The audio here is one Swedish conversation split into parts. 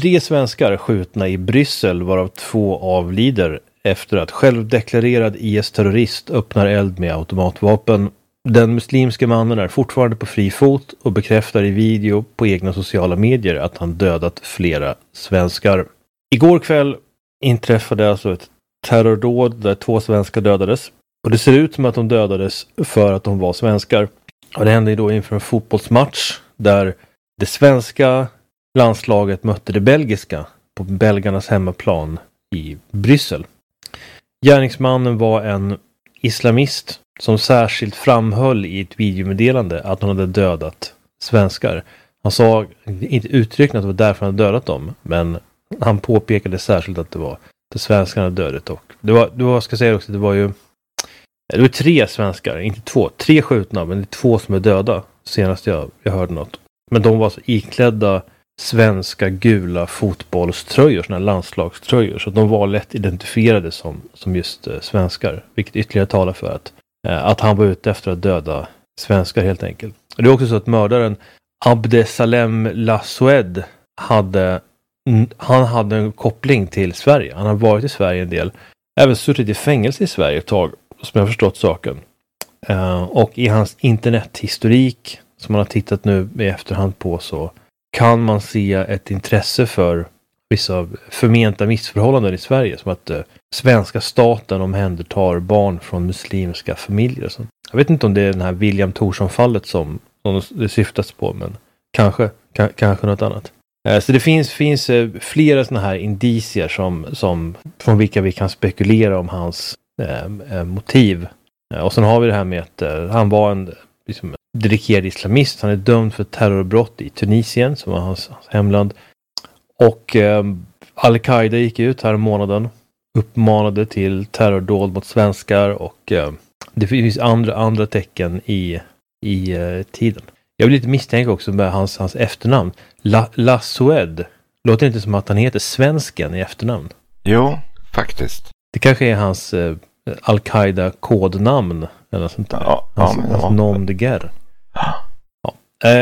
3 svenskar skjutna i Bryssel, varav 2 avlider efter att självdeklarerad IS-terrorist öppnar eld med automatvapen. Den muslimska mannen är fortfarande på fri fot och bekräftar i video på egna sociala medier att han dödat flera svenskar. Igår kväll inträffade alltså ett terrordåd där 2 svenskar dödades. Och det ser ut som att de dödades för att de var svenskar. Och det hände då inför en fotbollsmatch där det svenska landslaget mötte det belgiska på belgarnas hemmaplan i Bryssel. Gärningsmannen var en islamist som särskilt framhöll i ett videomeddelande att han hade dödat svenskar. Han sa inte uttryckligen att det var därför han hade dödat dem, men han påpekade särskilt att det var det svenskarna hade dödat. Och det var ska jag säga också, det var 3 svenskar, inte 2. 3 skjutna, men det är 2 som är döda senast jag hörde något. Men de var alltså iklädda svenska gula fotbollströjor, såna här landslagströjor, så de var lätt identifierade som just svenskar, vilket ytterligare talar för att han var ute efter att döda svenskar helt enkelt. Och det är också så att mördaren Abdesalem Lasoued hade en koppling till Sverige. Han har varit i Sverige en del, även suttit i fängelse i Sverige ett tag, som jag har förstått saken. Och i hans internethistorik som man har tittat nu i efterhand på, så kan man se ett intresse för vissa förmenta missförhållanden i Sverige, som att svenska staten omhändertar barn från muslimska familjer. Så jag vet inte om det är den här William Thorsson-fallet som det syftas på, men kanske något annat. Så det finns flera sådana här indicier som från vilka vi kan spekulera om hans motiv. Och sen har vi det här med att han var en dedikerad islamist. Han är dömd för terrorbrott i Tunisien, som var hans hemland. Och Al-Qaida gick ut här månaden, uppmanade till terrordåd mot svenskar, och det finns andra tecken i tiden. Jag vill lite misstänka också med hans efternamn. Lasoued. Låter inte som att han heter svensken i efternamn? Jo, faktiskt. Det kanske är hans Al-Qaida-kodnamn eller något sånt där. Hans nom de guerre. Ja.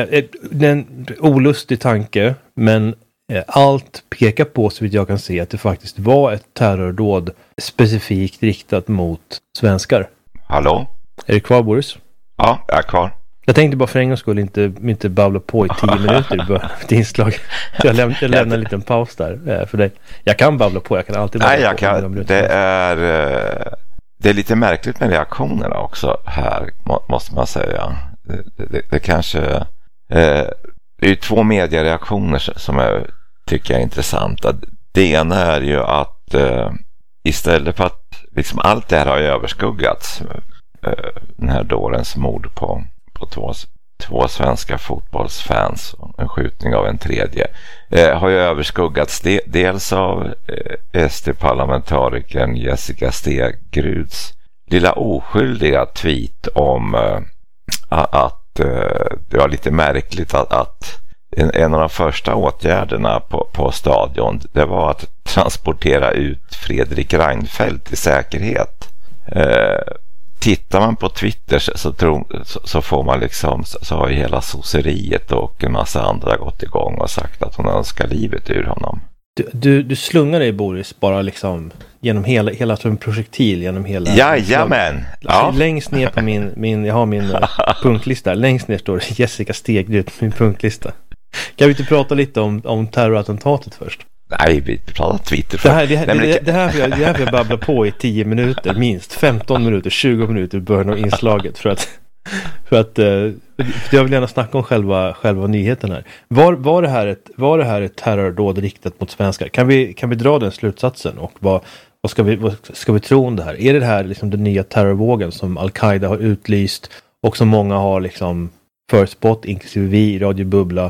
En olustig tanke, men allt pekar på, så vitt jag kan se, att det faktiskt var ett terrordåd specifikt riktat mot svenskar. Hallå? Är du kvar, Boris? Ja, jag är kvar. Jag tänkte bara för en gång skulle inte babbla på i 10 minuter i början av ett inslag. Så jag lämnar en liten paus där för dig. Jag kan babbla på, jag kan alltid babbla på. Det är lite märkligt med reaktionerna också här, måste man säga. Det kanske... Det är ju 2 mediereaktioner som jag tycker är intressanta. Det ena är ju att istället för att liksom allt det här har ju överskuggats, den här dårens mord på 2 svenska fotbollsfans och en skjutning av en tredje, har ju överskuggats dels av SD-parlamentarikern Jessica Stegrud's lilla oskyldiga tweet om att det var lite märkligt att en av de första åtjärderna på stadion, det var att transportera ut Fredrik Reinfeldt i säkerhet. Tittar man på Twitter så får man liksom, så har ju hela sosseriet och en massa andra gått igång och sagt att hon önskar livet ur honom. Du slungar dig, Boris, bara liksom genom hela som en projektil genom hela. Jajamän. Ja. Längst ner på jag har min punktlista. Längst ner står Jessica Stegrud, min punktlista. Kan vi inte prata lite om terrorattentatet först? Nej, vi pratar Twitter först. Det här får jag babbla på i 10 minuter, minst 15 minuter, 20 minuter i början av inslaget för att jag vill gärna snacka om själva nyheten här. Var det här ett terrordåd riktat mot svenskar? Kan vi dra den slutsatsen, och vad ska vi tro om det här? Är det här liksom den nya terrorvågen som Al-Qaida har utlyst och som många har liksom förspått, inklusive vi i Radio Bubbla,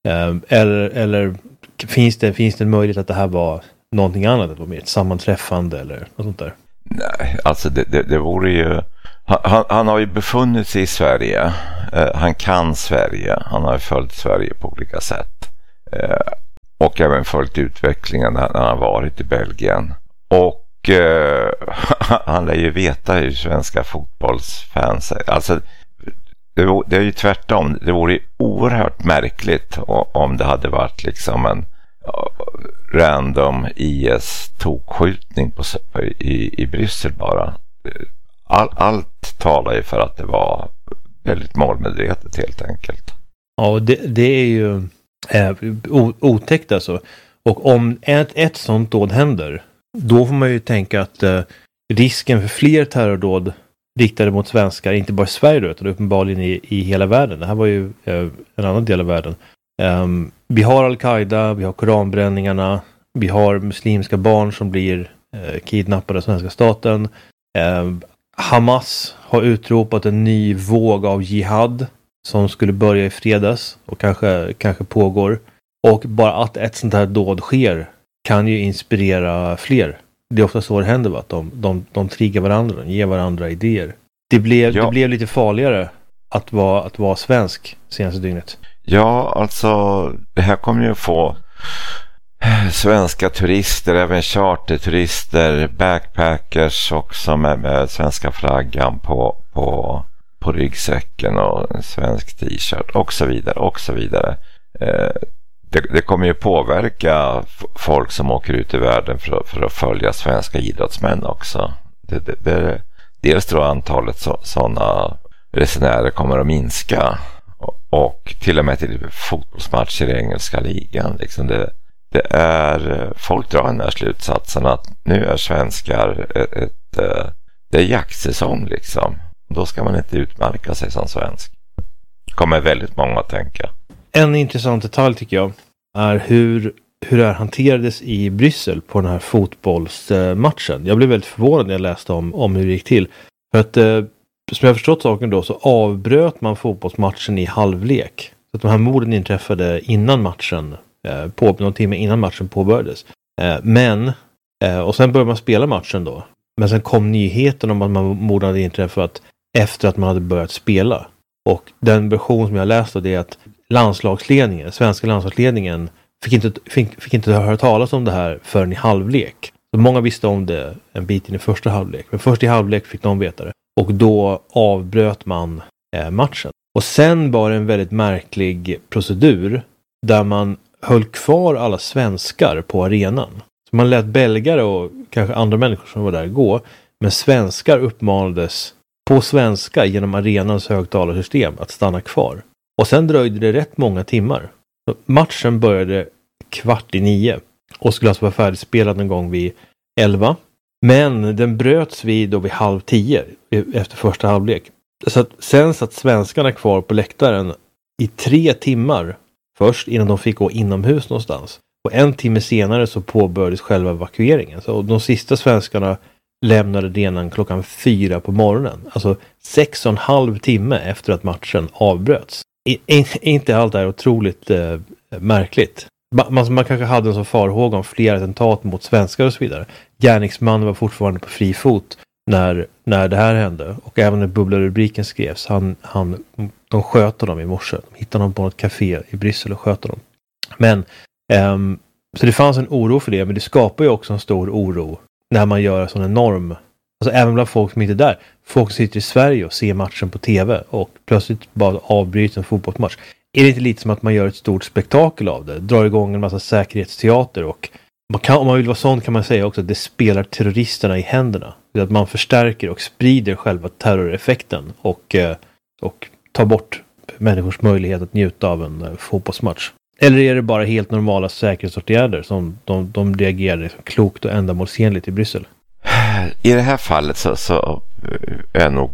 eller finns det en möjlighet att det här var någonting annat, att det var mer ett sammanträffande eller något sånt där? Nej, alltså det vore ju... Han har ju befunnit sig i Sverige. Han kan Sverige. Han har följt Sverige på olika sätt. Och även följt utvecklingen när han har varit i Belgien. Och han lär ju veta hur svenska fotbollsfans är. Alltså, det är ju tvärtom. Det vore ju oerhört märkligt om det hade varit liksom random IS-tokskjutning i Bryssel bara. Allt talar ju för att det var väldigt målmedvetet helt enkelt. Ja, det är ju otäckt alltså. Och om ett sånt dåd händer, då får man ju tänka att risken för fler terrordåd riktade mot svenskar, inte bara i Sverige utan uppenbarligen i hela världen. Det här var ju en annan del av världen. Vi har Al-Qaida, vi har koranbränningarna, vi har muslimska barn som blir kidnappade av svenska staten. Hamas har utropat en ny våg av jihad som skulle börja i fredags och kanske pågår. Och bara att ett sånt här dåd sker kan ju inspirera fler. Det är ofta så det händer, va? Att de triggar varandra, de ger varandra idéer. Det blev lite farligare att vara svensk senaste dygnet. Ja, alltså det här kommer ju få svenska turister, även charterturister, backpackers också med svenska flaggan på ryggsäcken och en svensk t-shirt och så vidare. Det kommer ju påverka folk som åker ut i världen för att följa svenska idrottsmän också. Dels tror jag antalet sådana resenärer kommer att minska och till och med till fotbollsmatcher i engelska ligan. Liksom det är, folk drar den här slutsatsen att nu är svenskar det är jaktsäsong liksom. Då ska man inte utmärka sig som svensk. Kommer väldigt många att tänka. En intressant detalj tycker jag är hur det här hanterades i Bryssel på den här fotbollsmatchen. Jag blev väldigt förvånad när jag läste om hur det gick till. För att som jag förstått saken då så avbröt man fotbollsmatchen i halvlek. Så att de här morden inträffade innan matchen, någon timme innan matchen påbörjades. Och sen började man spela matchen då. Men sen kom nyheten om att morden hade inträffat efter att man hade börjat spela. Och den version som jag läste det är att svenska landslagsledningen fick inte höra talas om det här förrän i halvlek. Så många visste om det en bit in i första halvlek. Men först i halvlek fick de veta det. Och då avbröt man matchen. Och sen var det en väldigt märklig procedur där man höll kvar alla svenskar på arenan. Så man lät belgare och kanske andra människor som var där gå. Men svenskar uppmanades på svenska genom arenans högtalarsystem att stanna kvar. Och sen dröjde det rätt många timmar. Så matchen började 8:45 och skulle alltså vara färdigspelad någon gång vid 11. Men den bröts vid 9:30 efter första halvlek. Så att sen satt svenskarna kvar på läktaren i 3 timmar först innan de fick gå inomhus någonstans. Och 1 timme senare så påbörjades själva evakueringen. Så de sista svenskarna lämnade arenan 4:00 på morgonen. Alltså 6,5 timme efter att matchen avbröts. Inte allt är otroligt märkligt. Man kanske hade en sån farhåga om fler attentat mot svenskar och så vidare. Gärningsmannen var fortfarande på fri fot när det här hände. Och även när bubblarubriken skrevs. De sköt dem i morse. De hittade dem på något café i Bryssel och sköt dem. Men så det fanns en oro för det. Men det skapar ju också en stor oro när man gör en sån enorm. Alltså även bland folk som inte är där. Folk sitter i Sverige och ser matchen på tv. Och plötsligt bara avbryter en fotbollsmatch. Är det inte lite som att man gör ett stort spektakel av det? Drar igång en massa säkerhetsteater. Och om man vill vara sån kan man säga också att det spelar terroristerna i händerna. Att man förstärker och sprider själva terroreffekten. Och tar bort människors möjlighet att njuta av en fotbollsmatch. Eller är det bara helt normala säkerhetsåtgärder som de reagerar klokt och ändamålsenligt i Bryssel? I det här fallet så är nog...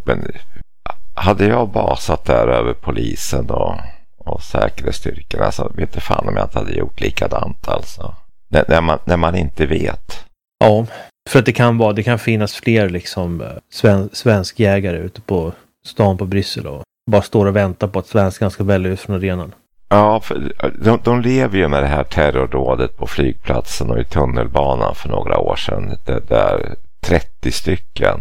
Hade jag basat där över polisen och säkerhetsstyrkorna så vet jag fan om jag inte hade gjort likadant alltså. När man inte vet. Ja, för att det kan finnas fler liksom svensk jägare ute på stan på Bryssel och bara står och väntar på att svenskan ska välja ut från arenan. Ja, för de lever ju med det här terrordådet på flygplatsen och i tunnelbanan för några år sedan. Där 30 stycken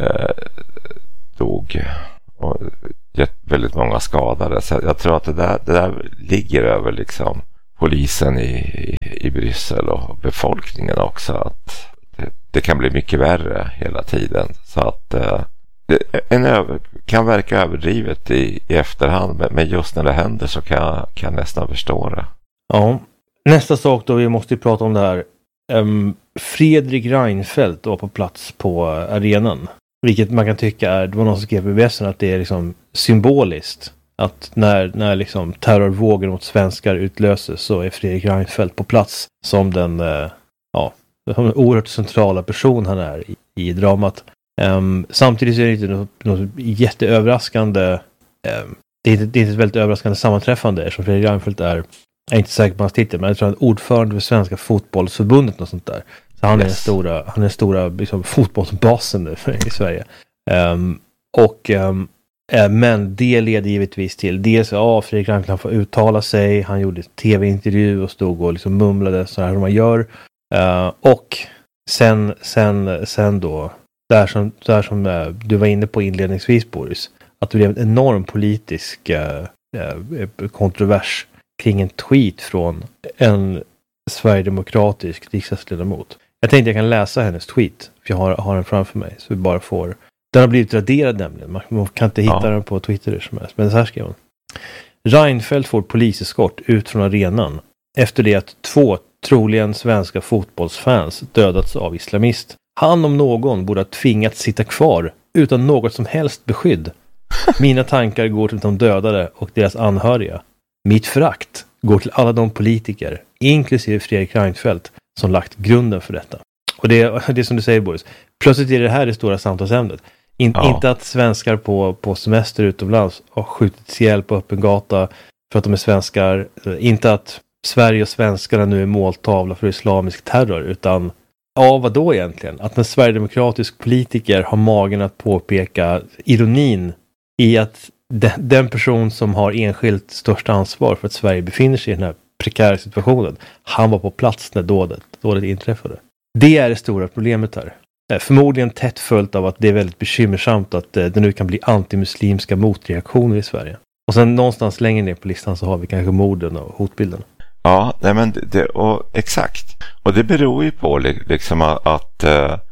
dog och väldigt många skadade. Så jag tror att det där ligger över liksom polisen i Bryssel och befolkningen också. Att det kan bli mycket värre hela tiden. Så att kan verka överdrivet i efterhand. Men just när det händer så kan jag nästan förstå det. Ja, Nästa sak då, vi måste ju prata om det här. Fredrik Reinfeldt var på plats på arenan. Vilket man kan tycka är, det var någon som skrev på BBS att det är liksom symboliskt. Att när liksom terrorvågen mot svenskar utlöses så är Fredrik Reinfeldt på plats som den som en oerhört centrala person han är i dramat. Samtidigt så är det inte något jätteöverraskande. Det är inte ett väldigt överraskande sammanträffande eftersom Fredrik Reinfeldt är, jag är inte säker på hans titel, men jag tror han är ordförande för Svenska fotbollsförbundet och sånt där. Så han är den stora liksom, fotbollsbasen nu i Sverige. Men det leder givetvis till dels Fredrik Reinfeldt får uttala sig, han gjorde tv-intervju och stod och liksom mumlade så här som man gör. Och sen då där som du var inne på inledningsvis, Boris, att det blev en enorm politisk kontrovers kring en tweet från en sverigedemokratisk riksdagsledamot. Jag tänkte jag kan läsa hennes tweet, för jag har den framför mig, så vi bara får. Den har blivit raderad nämligen. Man kan inte hitta den på Twitter som helst. Men så här skrev hon. Reinfeldt får poliseskort ut från arenan efter det att 2 troligen svenska fotbollsfans dödats av islamist. Han om någon borde ha tvingats sitta kvar utan något som helst beskydd. Mina tankar går till de dödade och deras anhöriga. Mitt förakt går till alla de politiker, inklusive Fredrik Reinfeldt, som lagt grunden för detta. Och det är som du säger, Boris. Plötsligt är det här det stora samtalsämnet. Inte att svenskar på semester utomlands har skjutits ihjäl på öppen gata för att de är svenskar. Inte att Sverige och svenskarna nu är måltavla för islamisk terror, utan vad då egentligen? Att en sverigedemokratisk politiker har magen att påpeka ironin i att den person som har enskilt största ansvar för att Sverige befinner sig i den här prekära situationen, han var på plats när dådet inträffade. Det är det stora problemet här. Förmodligen tätt följt av att det är väldigt bekymmersamt att det nu kan bli antimuslimska motreaktioner i Sverige. Och sen någonstans längre ner på listan så har vi kanske morden och hotbilden. Ja, nej men exakt. Och det beror ju på liksom att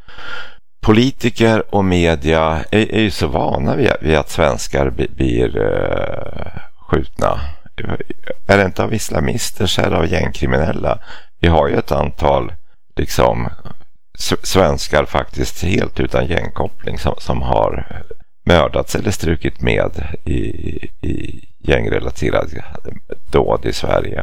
politiker och media är ju så vana vid att svenskar blir skjutna. Är det inte av islamister så är det av gängkriminella. Vi har ju ett antal liksom svenskar faktiskt helt utan gängkoppling som har mördats eller strukit med i gängrelaterade dåd i Sverige.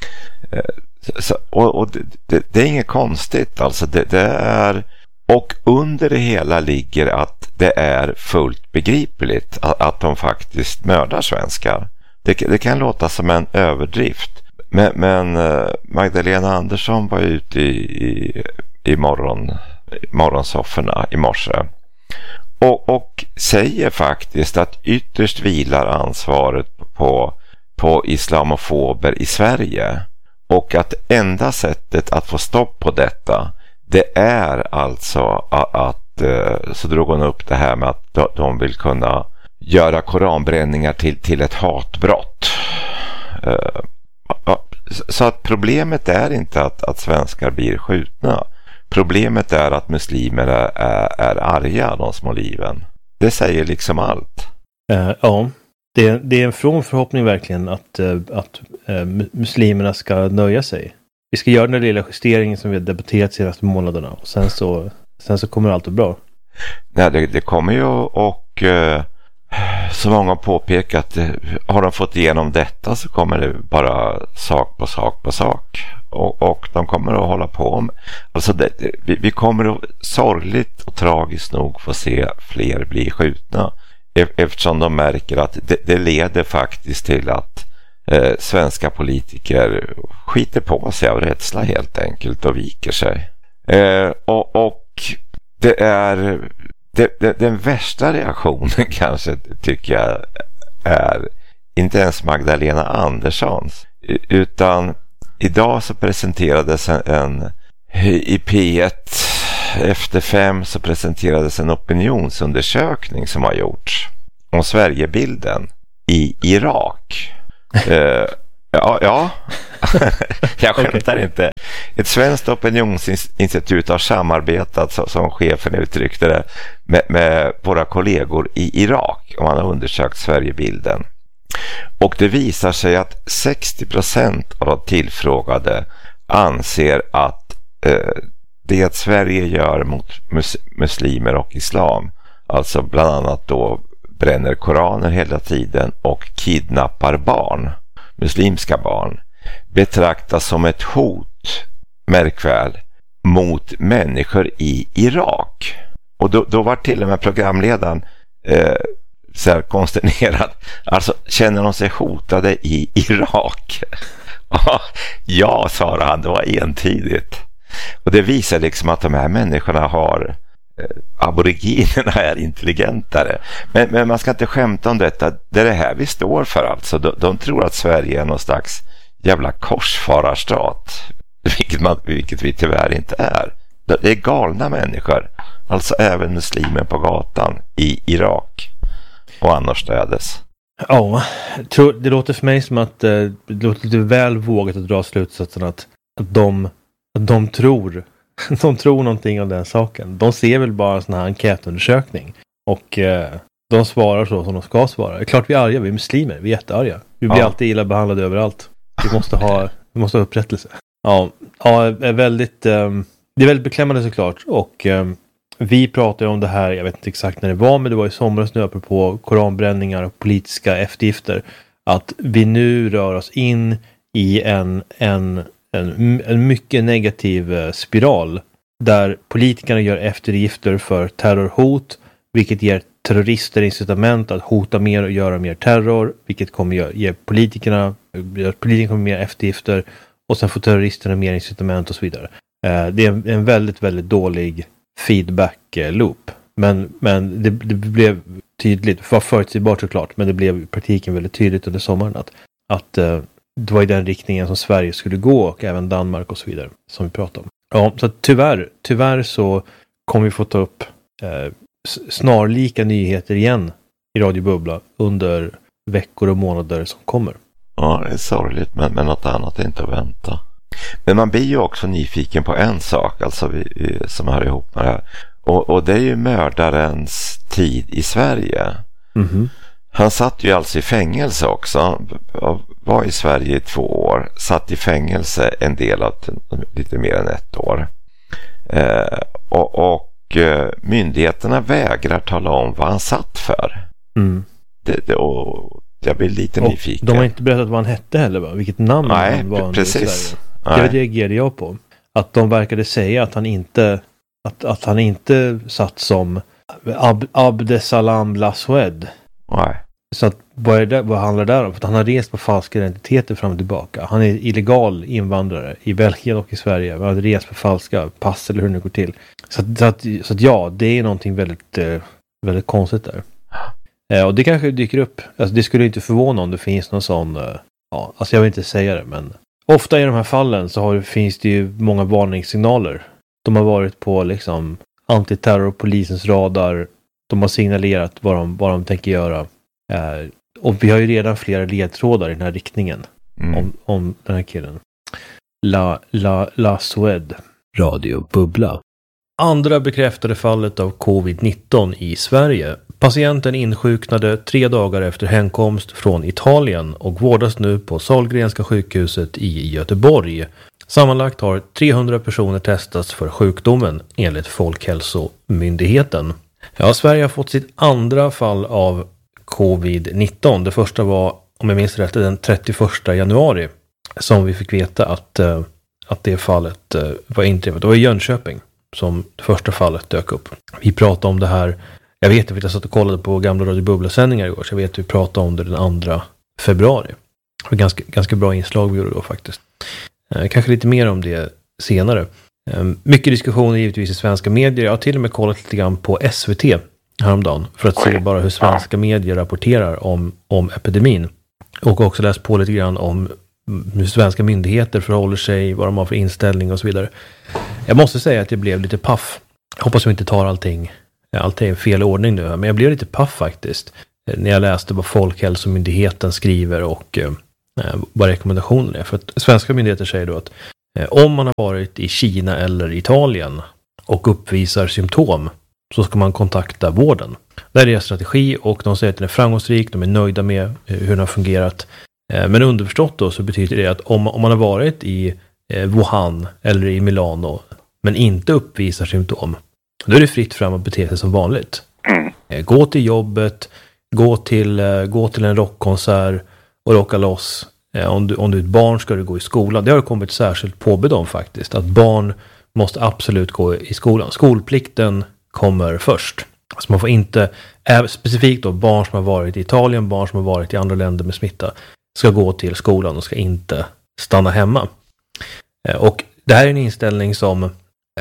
Och det är inget konstigt, alltså det är, och under det hela ligger att det är fullt begripligt att de faktiskt mördar svenskar. Det kan låta som en överdrift, men Magdalena Andersson var ute i morgonsofforna i morse och säger faktiskt att ytterst vilar ansvaret på islamofober i Sverige, och att enda sättet att få stopp på detta, det är alltså att så drog hon upp det här med att de vill kunna göra koranbränningar till ett hatbrott. Så att problemet är inte att svenskar blir skjutna. Problemet är att muslimer är arga, de små liven. Det säger liksom allt. Ja, det är en from förhoppning verkligen att muslimerna ska nöja sig. Vi ska göra den lilla justeringen som vi har debatterat senaste månaderna, och sen så kommer allt bra. Nej, det kommer ju, och så många har påpekat, har de fått igenom detta så kommer det bara sak på sak på sak, och de kommer att hålla på med, alltså vi kommer att sorgligt och tragiskt nog få se fler bli skjutna, eftersom de märker att det leder faktiskt till att svenska politiker skiter på sig av rädsla helt enkelt och viker sig. Och det är den värsta reaktionen kanske, tycker jag, är inte ens Magdalena Anderssons, utan idag så presenterades i P1 efter 5 så presenterades en opinionsundersökning som har gjorts om Sverigebilden i Irak. Ja. Jag skämtar inte. Ett svenskt opinionsinstitut har samarbetat, som chefen uttryckte det, med våra kollegor i Irak, och man har undersökt Sverigebilden. Och det visar sig att 60% av de tillfrågade anser att det Sverige gör mot muslimer och islam, alltså bland annat då bränner koraner hela tiden och kidnappar barn, muslimska barn, betraktas som ett hot, märk väl, mot människor i Irak. Och då var till och med programledaren så här konsternerad. Alltså, känner de sig hotade i Irak? Ja, svarade han, det var entydigt. Och det visar liksom att de här människorna har aboriginerna är intelligentare. Men man ska inte skämta om detta. Det är det här vi står för alltså. De tror att Sverige är någon slags jävla korsfararstat. Vilket vi tyvärr inte är. Det är galna människor. Alltså även muslimer på gatan i Irak och annorstädes. Ja, det låter för mig som att det låter lite väl vågat att dra slutsatsen att de tror någonting om den saken. De ser väl bara en sån här enkätundersökning och de svarar så som de ska svara. Det är klart vi är arga, vi är muslimer, vi är jättearga. Vi blir alltid illa behandlade överallt. Vi måste ha upprättelse. Ja, det är väldigt beklämmande såklart och vi pratar ju om det här, jag vet inte exakt när det var, men det var i somras nu apropå koranbränningar och politiska eftergifter, att vi nu rör oss in i en mycket negativ spiral där politikerna gör eftergifter för terrorhot, vilket ger terrorister incitament att hota mer och göra mer terror, vilket kommer ge politikerna mer eftergifter och sen får terroristerna mer incitament och så vidare. Det är en väldigt, väldigt dålig feedback-loop. Men det blev tydligt, var förutsägbart såklart, men det blev i praktiken väldigt tydligt under sommaren att det var i den riktningen som Sverige skulle gå och även Danmark och så vidare som vi pratade om. Ja, så tyvärr så kommer vi få ta upp snarlika nyheter igen i Radio Bubbla under veckor och månader som kommer. Ja, det är sorgligt, men något annat är inte att vänta. Men man blir ju också nyfiken på en sak, alltså som hör ihop med det här. Och det är ju mördarens tid i Sverige. Mm-hmm. Han satt ju alltså i fängelse också. Var i Sverige i 2 år. Satt i fängelse en del av lite mer än 1 år. Och myndigheterna vägrar tala om vad han satt för. Mm. Och jag blir lite nyfiken. De har inte berättat vad han hette heller, va? Vilket namn han var under i Sverige. Det reagerade jag på. Att de verkade säga att han inte satt som Abdesalam Laswed. Nej. Så att vad handlar det där om? För att han har rest på falska identiteter fram och tillbaka. Han är illegal invandrare i Belgien och i Sverige. Han har rest på falska pass eller hur det går till. Så att ja, det är någonting väldigt, väldigt konstigt där. Och det kanske dyker upp. Alltså det skulle inte förvåna om det finns någon sån, alltså jag vill inte säga det, men ofta i de här fallen så finns det ju många varningssignaler. De har varit på liksom antiterrorpolisens radar. De har signalerat vad de tänker göra. Och vi har ju redan flera ledtrådar i den här riktningen om den här killen. La Sued. Radio Bubbla. Andra bekräftade fallet av covid-19 i Sverige. Patienten insjuknade 3 dagar efter hemkomst från Italien och vårdas nu på Sahlgrenska sjukhuset i Göteborg. Sammanlagt har 300 personer testats för sjukdomen enligt Folkhälsomyndigheten. Ja, Sverige har fått sitt andra fall av covid-19. Det första var, om jag minns rätt, den 31 januari som vi fick veta att det fallet var inträffat. Det var i Jönköping som det första fallet dök upp. Vi pratade om det här, jag vet att jag satt och kollade på gamla Radio Bubbla-sändningar igår, så jag vet att vi pratade om det den 2 februari. Det var ganska bra inslag vi gjorde då faktiskt. Kanske lite mer om det senare. Mycket diskussioner givetvis i svenska medier. Jag har till och med kollat lite grann på SVT häromdagen för att se bara hur svenska medier rapporterar om epidemin. Och också läst på lite grann om hur svenska myndigheter förhåller sig, vad de har för inställning och så vidare. Jag måste säga att jag blev lite paff. Jag hoppas att vi inte tar allting i fel ordning nu, men jag blev lite paff faktiskt när jag läste vad Folkhälsomyndigheten skriver och vad rekommendationen är. För att svenska myndigheter säger då att om man har varit i Kina eller Italien och uppvisar symptom så ska man kontakta vården. Det är deras strategi och de säger att den är framgångsrik, de är nöjda med hur den har fungerat. Men underförstått då så betyder det att om man har varit i Wuhan eller i Milano men inte uppvisar symptom, då är det fritt fram att bete sig som vanligt. Gå till jobbet, gå till en rockkonsert och rocka loss. Om du är ett barn ska du gå i skolan. Det har kommit särskilt påbud om faktiskt, att barn måste absolut gå i skolan. Skolplikten kommer först. Alltså man får inte, specifikt då barn som har varit i Italien, barn som har varit i andra länder med smitta, ska gå till skolan och ska inte stanna hemma. Och det här är en inställning som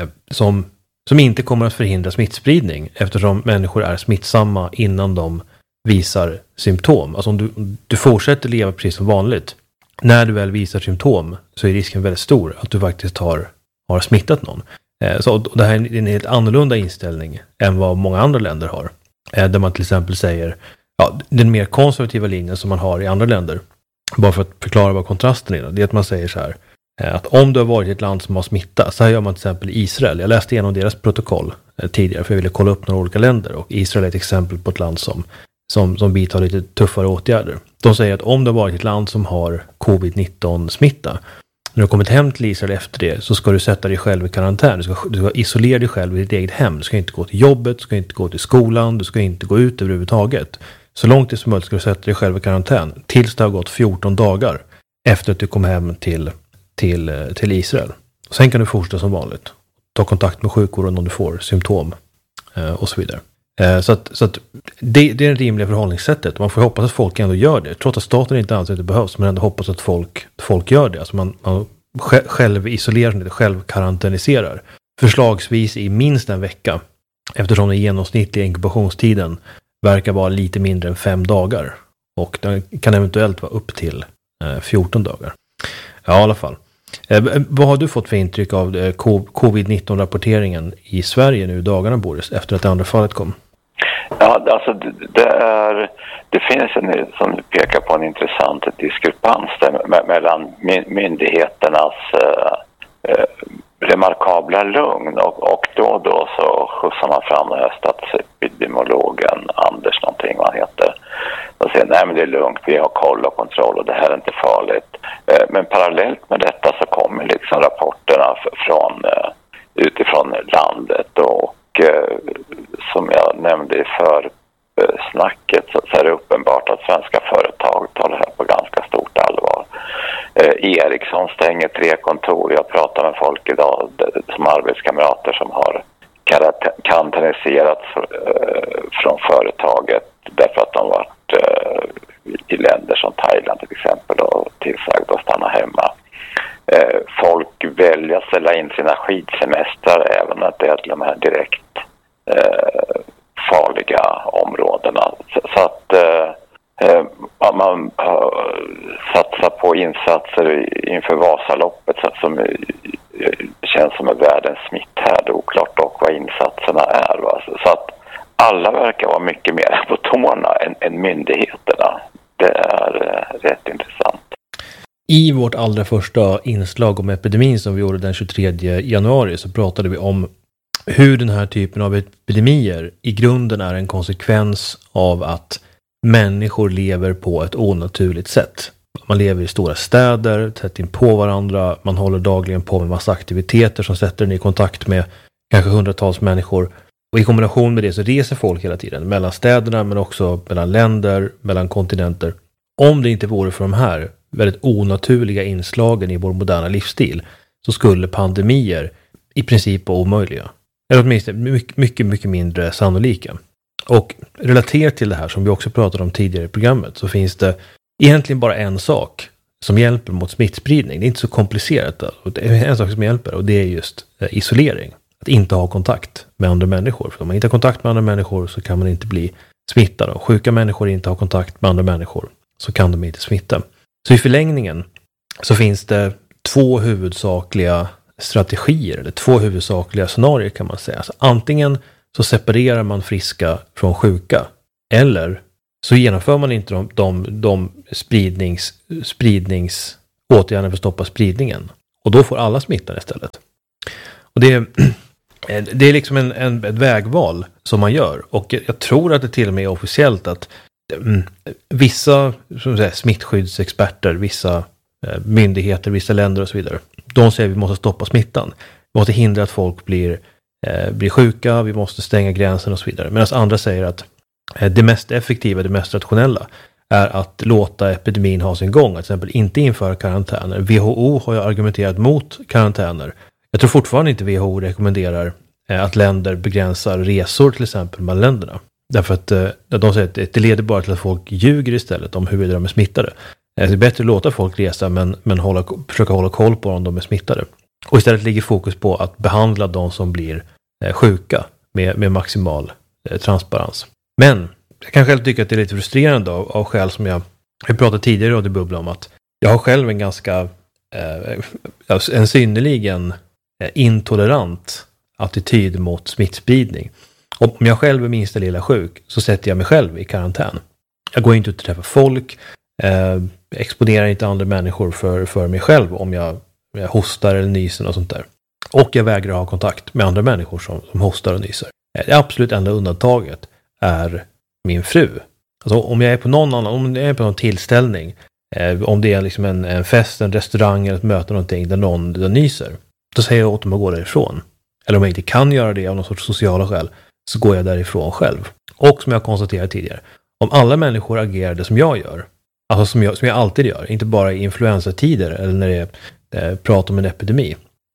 inte kommer att förhindra smittspridning, eftersom människor är smittsamma innan de visar symptom. Alltså om du fortsätter leva precis som vanligt, när du väl visar symptom så är risken väldigt stor att du faktiskt har smittat någon. Så det här är en helt annorlunda inställning än vad många andra länder har. Där man till exempel säger, den mer konservativa linjen som man har i andra länder, bara för att förklara vad kontrasten är, det är att man säger så här, att om du har varit i ett land som har smitta, så här gör man till exempel i Israel. Jag läste igenom deras protokoll tidigare för jag ville kolla upp några olika länder, och Israel är ett exempel på ett land som vidtar lite tuffare åtgärder. De säger att om du har varit i ett land som har covid-19 smitta, när du har kommit hem till Israel efter det, så ska du sätta dig själv i karantän. Du ska isolera dig själv i ditt eget hem. Du ska inte gå till jobbet, du ska inte gå till skolan, du ska inte gå ut överhuvudtaget. Så långt det som möjligt ska du sätta dig själv i karantän tills det har gått 14 dagar efter att du kom hem till Israel. Sen kan du fortsätta som vanligt. Ta kontakt med sjukvården om du får symptom och så vidare. Så att det är det rimliga förhållningssättet. Man får hoppas att folk ändå gör det. Trots att staten inte anser att det behövs, men ändå hoppas att folk gör det. Alltså man själv isolerar sig, själv karantäniserar. Förslagsvis i minst en vecka. Eftersom den genomsnittliga inkubationstiden verkar vara lite mindre än 5 dagar. Och den kan eventuellt vara upp till 14 dagar. Ja, i alla fall. Vad har du fått för intryck av covid-19-rapporteringen i Sverige nu i dagarna, Boris, efter att det andra fallet kom? Ja, alltså det finns som du pekar på en intressant diskrepans mellan myndigheternas remarkabla lugn och då så skjutsar man fram den här statsepidemiologen Anders någonting vad han heter. Och säger nej men det är lugnt, vi har koll och kontroll och det här är inte farligt. Men parallellt med detta så kommer liksom rapporterna utifrån landet och som jag nämnde i försnacket så är det uppenbart att svenska företag tar det här på ganska stort allvar. Ericsson stänger 3 kontor. Jag pratar med folk idag som arbetskamrater som har karantäniserats från företaget därför att de varit i länder som Thailand till exempel och tillsagda att stanna hemma. Folk väljer att ställa in sina skidsemestrar även att det är till de här direkt farliga områdena. Så att man satsar på insatser inför Vasaloppet som känns som en världens smitthärd, oklart dock vad insatserna är. Va? Så att alla verkar vara mycket mer på tårna än myndigheterna. Det är rätt intressant. I vårt allra första inslag om epidemin som vi gjorde den 23 januari så pratade vi om hur den här typen av epidemier i grunden är en konsekvens av att människor lever på ett onaturligt sätt. Man lever i stora städer, tätt in på varandra, man håller dagligen på med massa aktiviteter som sätter en i kontakt med kanske hundratals människor. Och i kombination med det så reser folk hela tiden mellan städerna men också mellan länder, mellan kontinenter. Om det inte vore för de här väldigt onaturliga inslagen i vår moderna livsstil så skulle pandemier i princip vara omöjliga. Eller åtminstone mycket, mycket mindre sannolika. Och relaterat till det här som vi också pratade om tidigare i programmet så finns det egentligen bara en sak som hjälper mot smittspridning. Det är inte så komplicerat. Det är en sak som hjälper och det är just isolering. Att inte ha kontakt med andra människor. För om man inte har kontakt med andra människor så kan man inte bli smittad. Och sjuka människor inte har kontakt med andra människor så kan de inte smitta. Så i förlängningen så finns det 2 huvudsakliga strategier eller 2 huvudsakliga scenarier kan man säga. Alltså antingen så separerar man friska från sjuka eller så genomför man inte de spridningsåtgärderna för att stoppa spridningen. Och då får alla smittan istället. Och det Det är liksom ett vägval som man gör. Och jag tror att det till och med är officiellt att vissa smittskyddsexperter, vissa myndigheter, vissa länder och så vidare, de säger att vi måste stoppa smittan. Vi måste hindra att folk blir sjuka, vi måste stänga gränsen och så vidare. Medan andra säger att det mest effektiva, det mest rationella är att låta epidemin ha sin gång. Att till exempel inte införa karantäner. WHO har ju argumenterat mot karantäner. Jag tror fortfarande inte WHO rekommenderar att länder begränsar resor till exempel mellan länderna. Därför att de säger att det leder bara till att folk ljuger istället om huruvida de är smittade. Det är bättre att låta folk resa men försöka hålla koll på om de är smittade. Och istället ligger fokus på att behandla de som blir sjuka med maximal transparens. Men jag kan själv tycka att det är lite frustrerande av skäl som jag pratade tidigare i bubblan om att jag har själv en ganska en synnerligen intolerant attityd mot smittspridning. Och om jag själv är minsta lilla sjuk så sätter jag mig själv i karantän. Jag går inte ut och träffar folk, exponerar inte andra människor för mig själv om jag hostar eller nyser och sånt där. Och jag vägrar ha kontakt med andra människor som hostar och nyser. Det absolut enda undantaget är min fru. Alltså om jag är på om jag är på någon tillställning, om det är liksom en fest, en restaurang eller ett möte någonting där någon nyser, då säger jag åt dem att gå därifrån. Eller om jag inte kan göra det av någon sorts sociala skäl, så går jag därifrån själv. Och som jag konstaterade tidigare, om alla människor agerade som jag gör, alltså som jag alltid gör, inte bara i influensatider eller när det är prat om en epidemi,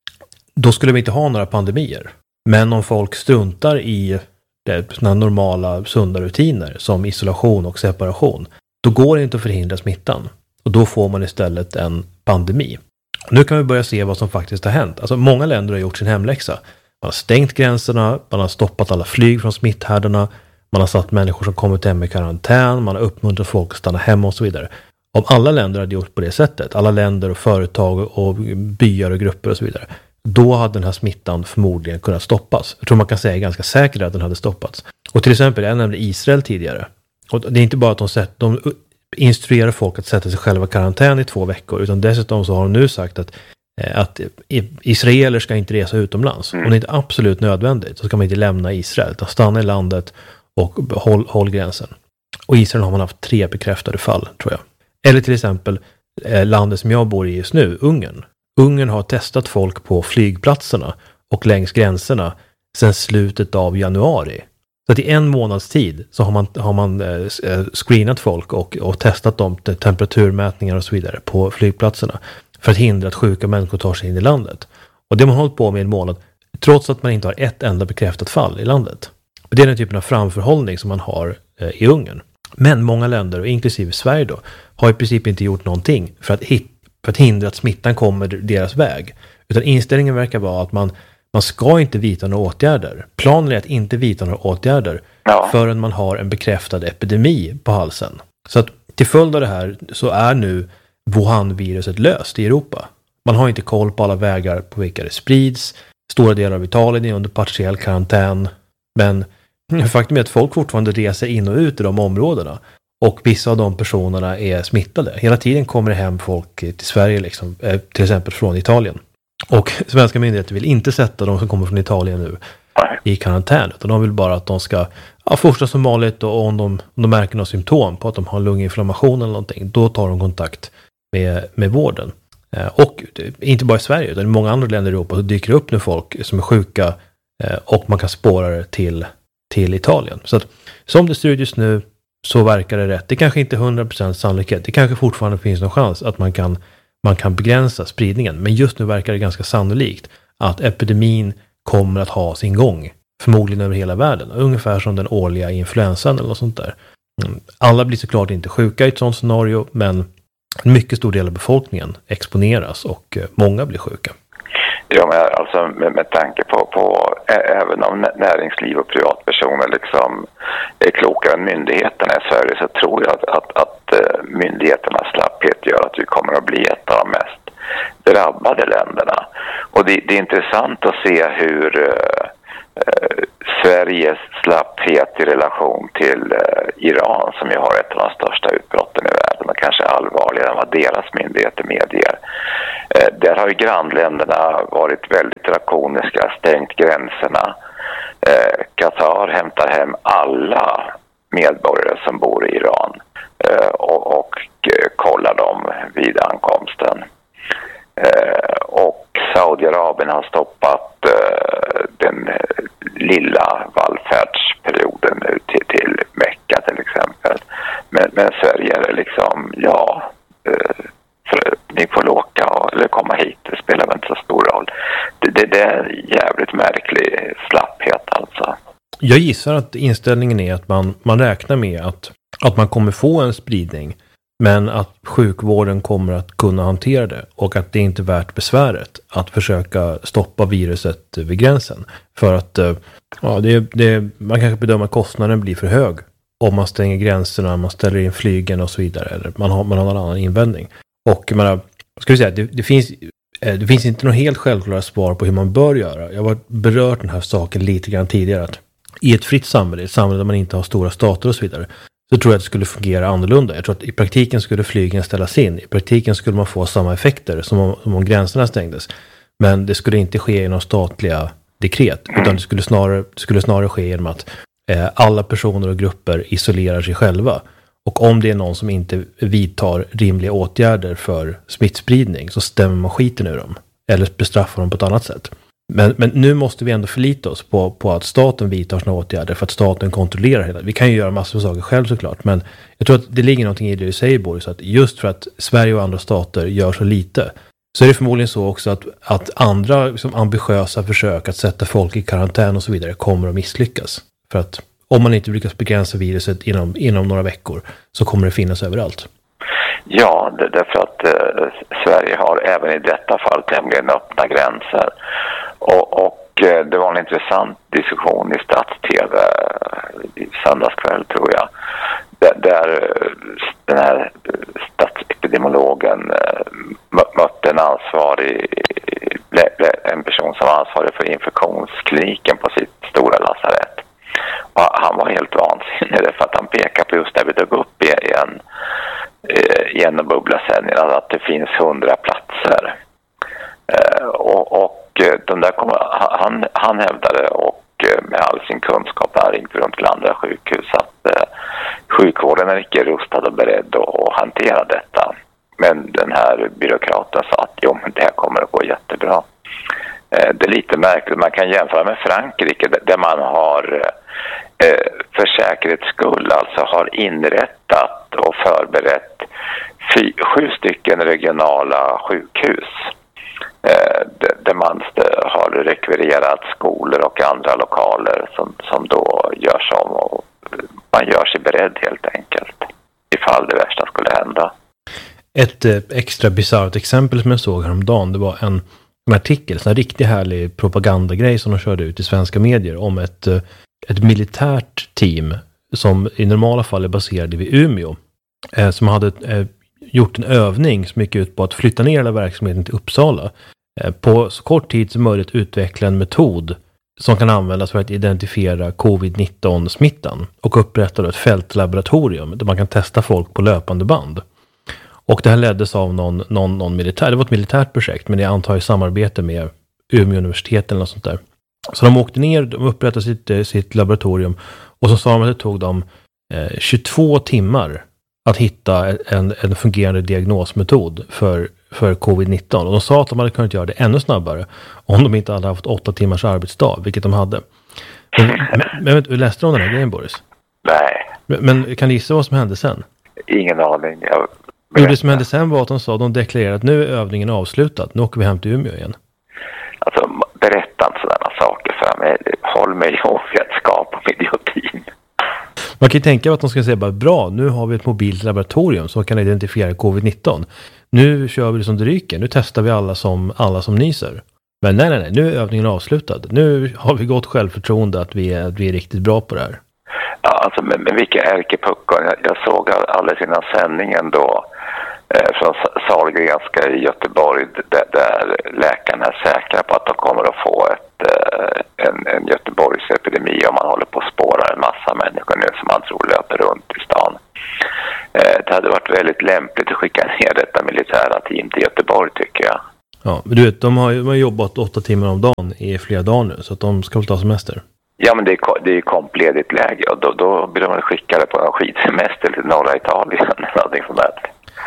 då skulle vi inte ha några pandemier. Men om folk struntar i såna normala sunda rutiner som isolation och separation, då går det inte att förhindra smittan. Och då får man istället en pandemi. Nu kan vi börja se vad som faktiskt har hänt. Alltså många länder har gjort sin hemläxa. Man har stängt gränserna, man har stoppat alla flyg från smitthärdarna, man har satt människor som kommit hem i karantän, man har uppmuntrat folk att stanna hemma och så vidare. Om alla länder hade gjort på det sättet, alla länder och företag och byar och grupper och så vidare, då hade den här smittan förmodligen kunnat stoppas. Jag tror man kan säga ganska säkert att den hade stoppats. Och till exempel, jag nämnde Israel tidigare. Och det är inte bara att de instruerar folk att sätta sig själva i karantän i 2 veckor, utan dessutom så har de nu sagt att israeler ska inte resa utomlands. Om det inte är absolut nödvändigt så ska man inte lämna Israel, utan stanna i landet och håll gränsen. Och Israel har man haft 3 bekräftade fall, tror jag. Eller till exempel landet som jag bor i just nu, Ungern. Ungern har testat folk på flygplatserna och längs gränserna sedan slutet av januari. Så att i 1 månads tid så har man screenat folk och testat dem, temperaturmätningar och så vidare på flygplatserna för att hindra att sjuka människor tar sig in i landet. Och det har man hållit på med i 1 månad trots att man inte har ett enda bekräftat fall i landet. Och det är den typen av framförhållning som man har i Ungern. Men många länder, och inklusive Sverige då, har i princip inte gjort någonting för att hindra att smittan kommer deras väg. Utan inställningen verkar vara att man ska inte vidta några åtgärder. Planen är att inte vidta några åtgärder förrän man har en bekräftad epidemi på halsen. Så att till följd av det här så är nu Wuhan-viruset löst i Europa. Man har inte koll på alla vägar på vilka det sprids. Stora delar av Italien är under partiell karantän. Men faktum är att folk fortfarande reser in och ut i de områdena. Och vissa av de personerna är smittade. Hela tiden kommer det hem folk till Sverige, liksom, till exempel från Italien. Och svenska myndigheter vill inte sätta de som kommer från Italien nu i karantän. Utan de vill bara att de ska fortsätta som vanligt. Och om de märker några symptom på att de har lunginflammation eller någonting, då tar de kontakt med vården. Och inte bara i Sverige, utan i många andra länder i Europa så dyker det upp nu folk som är sjuka och man kan spåra det till Italien. Så att som det ser ut just nu så verkar det rätt. Det kanske inte är 100% sannolikhet. Det kanske fortfarande finns någon chans att man kan begränsa spridningen. Men just nu verkar det ganska sannolikt att epidemin kommer att ha sin gång. Förmodligen över hela världen. Ungefär som den årliga influensan eller något sånt där. Alla blir såklart inte sjuka i ett sånt scenario, men en mycket stor del av befolkningen exponeras och många blir sjuka. Ja, men alltså med tanke på även om näringsliv och privatpersoner liksom är klokare än myndigheterna i Sverige, så tror jag att myndigheternas slapphet gör att vi kommer att bli ett av de mest drabbade länderna. Och det är intressant att se hur Sveriges slapphet i relation till Iran, som ju har ett av de största utbrotten i världen och kanske allvarligare än vad deras myndigheter medger. Där har ju grannländerna varit väldigt drakoniska, stängt gränserna. Qatar hämtar hem alla medborgare som bor i Iran och kollar dem vid ankomsten. Och Saudiarabien har stoppat den lilla vallfärdsperioden nu till Mecka till exempel. Men Sverige är liksom, ni får åka eller komma hit, det spelar väl inte så stor roll. Det är en jävligt märklig slapphet alltså. Jag gissar att inställningen är att man räknar med att man kommer få en spridning, men att sjukvården kommer att kunna hantera det och att det inte är värt besväret att försöka stoppa viruset vid gränsen. För att man kanske bedömer att kostnaden blir för hög om man stänger gränserna, man ställer in flygen och så vidare, eller man har någon annan invändning. Och ska vi säga, det finns inte något helt självklara svar på hur man bör göra. Jag har berört den här saken lite grann tidigare, att i ett fritt samhälle, ett samhälle där man inte har stora stater och så vidare, så tror jag att det skulle fungera annorlunda. Jag tror att i praktiken skulle flygen ställas in. I praktiken skulle man få samma effekter som om gränserna stängdes. Men det skulle inte ske genom statliga dekret, utan det skulle snarare ske genom att alla personer och grupper isolerar sig själva. Och om det är någon som inte vidtar rimliga åtgärder för smittspridning, så stämmer man skiten ur dem. Eller bestraffar dem på ett annat sätt. Men nu måste vi ändå förlita oss på att staten vidtar såna åtgärder, för att staten kontrollerar hela. Vi kan ju göra massor av saker själv såklart, men jag tror att det ligger någonting i det du säger, Boris, att just för att Sverige och andra stater gör så lite, så är det förmodligen så också att andra liksom, ambitiösa försök att sätta folk i karantän och så vidare kommer att misslyckas. För att om man inte lyckas begränsa viruset inom några veckor, så kommer det finnas överallt. Ja, därför att Sverige har även i detta fall tämligen öppna gränser. Och det var en intressant diskussion i Stats-TV i söndagskväll, tror jag. Där den här statsepidemiologen mötte en person som var ansvarig för infektionskliniken på sitt stora lasarett. Och han var helt vansinnig för att han pekade på just när vi dök upp i en bubblasändning att det finns 100 platser. Och de där han hävdade, och med all sin kunskap han ringt runt till andra sjukhus, att sjukvården är inte rustad och beredd att hantera detta. Men den här byråkraten sa att men det här kommer att gå jättebra. Det är lite märkligt. Man kan jämföra med Frankrike där man har för säkerhets skull alltså har inrättat och förberett 7 stycken regionala sjukhus där man har rekvirerat skolor och andra lokaler som då görs om, och man gör sig beredd helt enkelt ifall det värsta skulle hända. Ett extra bisarrt exempel som jag såg häromdagen, det var en artikel, en riktigt härlig propagandagrej som de körde ut i svenska medier om ett militärt team som i normala fall är baserade vid Umeå, som hade gjort en övning som gick ut på att flytta ner hela verksamheten till Uppsala. På så kort tid som möjligt utveckla en metod som kan användas för att identifiera covid-19-smittan och upprätta då ett fältlaboratorium där man kan testa folk på löpande band. Och det här leddes av någon militär. Det var ett militärt projekt, men det antar i samarbete med Umeå universitet eller något sånt där. Så de åkte ner, de upprättade sitt laboratorium, och så sa de att det tog dem 22 timmar att hitta en fungerande diagnosmetod för covid-19. Och de sa att de hade kunnat göra det ännu snabbare om de inte hade haft 8 timmars arbetsdag, vilket de hade. Men läste du om den här grejen, Boris? Nej. Men kan du gissa vad som hände sen? Ingen aning. Det som hände sen var att de deklarerade att nu är övningen avslutad. Nu åker vi hem till Umeå igen. Alltså, berätta inte sådana saker för mig. Håll mig i ovetskap om idiotin. Man kan ju tänka att de ska säga bara, bra, nu har vi ett mobilt laboratorium som kan identifiera covid-19. Nu kör vi det som det ryker. Nu testar vi alla som nyser. Men nej, nu är övningen avslutad. Nu har vi gott självförtroende att vi är riktigt bra på det här. Ja, alltså men vilka ärkepuckon. Jag såg alldeles innan sändningen då från Sahlgrenska i Göteborg där läkarna är säkra på att de kommer att få ett en Göteborgsepidemi och man håller på att spåra en massa människor nu som man tror löper runt i stan. Det hade varit väldigt lämpligt att skicka ner detta militära team till Göteborg, tycker jag. Ja, men du vet, de har jobbat 8 timmar om dagen i flera dagar nu, så att de ska väl ta semester. Ja, men det är kompledigt läge och då blir de skickade på en skidsemester till norra Italien eller någonting sånt där.